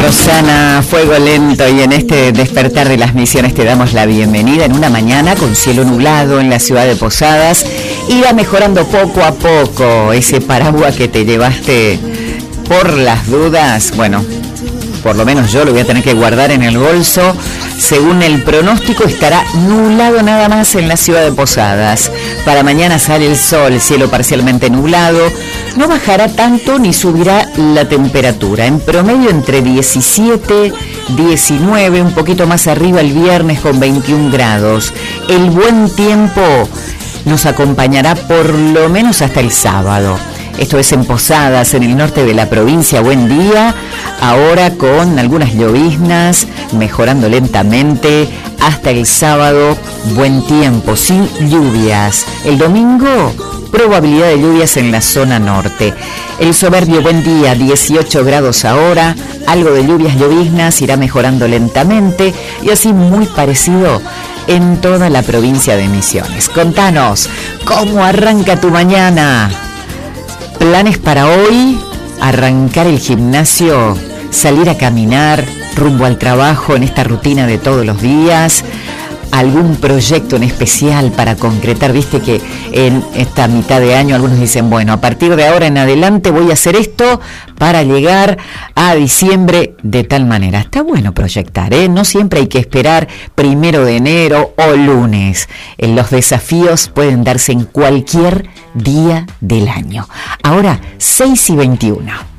Rosana, Fuego Lento, y en este despertar de las misiones te damos la bienvenida en una mañana con cielo nublado en la ciudad de Posadas. Irá mejorando poco a poco ese paraguas que te llevaste por las dudas. Bueno, por lo menos yo lo voy a tener que guardar en el bolso. Según el pronóstico, estará nublado nada más en la ciudad de Posadas. Para mañana sale el sol, cielo parcialmente nublado. No bajará tanto ni subirá la temperatura. En promedio entre 17, 19, un poquito más arriba el viernes con 21 grados. El buen tiempo nos acompañará por lo menos hasta el sábado. Esto es en Posadas, en el norte de la provincia. Buen día, ahora con algunas lloviznas, mejorando lentamente. Hasta el sábado, buen tiempo, sin lluvias. El domingo, probabilidad de lluvias en la zona norte. El soberbio buen día, 18 grados ahora. Algo de lluvias, lloviznas, irá mejorando lentamente. Y así muy parecido en toda la provincia de Misiones. Contanos, ¿cómo arranca tu mañana? Planes para hoy: arrancar el gimnasio, salir a caminar rumbo al trabajo en esta rutina de todos los días, algún proyecto en especial para concretar. Viste que en esta mitad de año algunos dicen, bueno, a partir de ahora en adelante voy a hacer esto para llegar a diciembre de tal manera. Está bueno proyectar, ¿eh? No siempre hay que esperar 1 de enero o lunes. Los desafíos pueden darse en cualquier día del año. Ahora, 6:21.